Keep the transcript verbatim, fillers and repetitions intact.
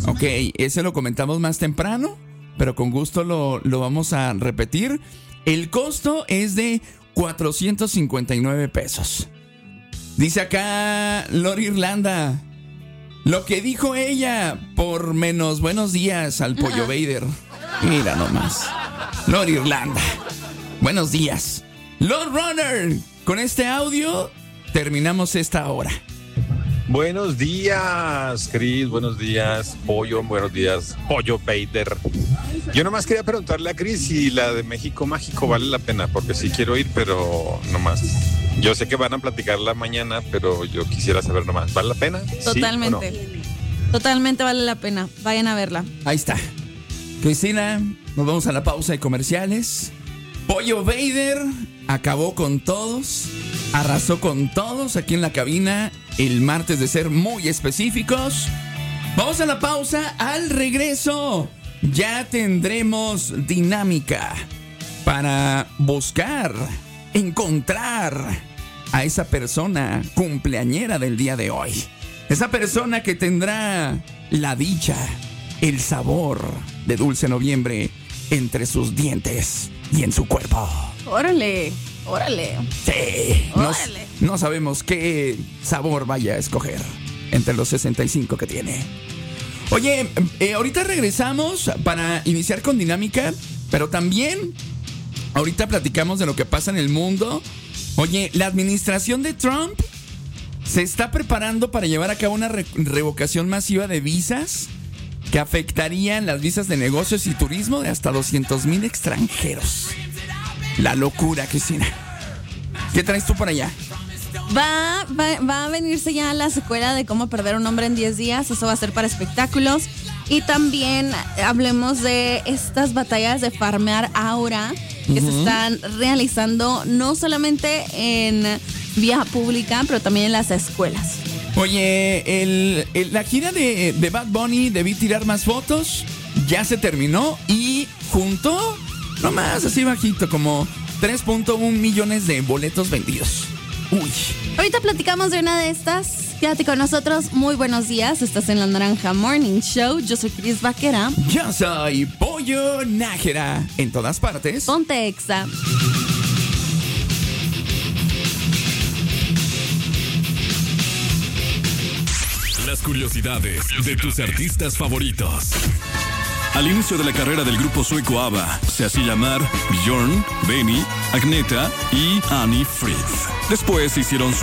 Ok, ese lo comentamos más temprano, pero con gusto lo, lo vamos a repetir. El costo es de cuatrocientos cincuenta y nueve pesos. Dice acá Lori Irlanda, lo que dijo ella por menos buenos días al Pollo Vader. Mira nomás. Lori Irlanda, buenos días. Lord Runner, con este audio terminamos esta hora. Buenos días, Chris, buenos días, Pollo, buenos días, Pollo Vader. Yo nomás quería preguntarle a Chris si la de México Mágico vale la pena, porque sí quiero ir, pero nomás. Yo sé que van a platicarla mañana, pero yo quisiera saber nomás, ¿vale la pena? Totalmente, ¿sí o no? Totalmente vale la pena, vayan a verla. Ahí está. Cristina, nos vamos a la pausa de comerciales. Pollo Vader acabó con todos, arrasó con todos aquí en la cabina el martes de ser muy específicos. Vamos a la pausa. Al regreso ya tendremos dinámica para buscar, encontrar a esa persona cumpleañera del día de hoy. Esa persona que tendrá la dicha, el sabor de Dulce Noviembre entre sus dientes y en su cuerpo. Órale, órale. Sí, órale. No, no sabemos qué sabor vaya a escoger entre los sesenta y cinco que tiene. Oye, eh, ahorita regresamos para iniciar con dinámica, pero también ahorita platicamos de lo que pasa en el mundo. Oye, la administración de Trump se está preparando para llevar a cabo una re- revocación masiva de visas que afectarían las visas de negocios y turismo de hasta doscientos mil extranjeros. La locura, Cristina. ¿Qué traes tú por allá? Va, va, va a venirse ya la secuela de Cómo perder un hombre en diez días. Eso va a ser para espectáculos. Y también hablemos de estas batallas de farmear aura que uh-huh. se están realizando no solamente en vía pública, pero también en las escuelas. Oye, el, el, la gira de, de Bad Bunny, Debí tirar más fotos, ya se terminó y juntó, nomás así bajito, como tres punto uno millones de boletos vendidos. Uy. Ahorita platicamos de una de estas. Quédate con nosotros. Muy buenos días. Estás en La Naranja Morning Show. Yo soy Chris Vaquera. Yo soy Pollo Nájera. En todas partes. Ponte Exa. Las curiosidades de tus artistas favoritos. Al inicio de la carrera del grupo sueco ABBA, se hacía llamar Björn, Benny, Agneta y Annie Frid. Después hicieron su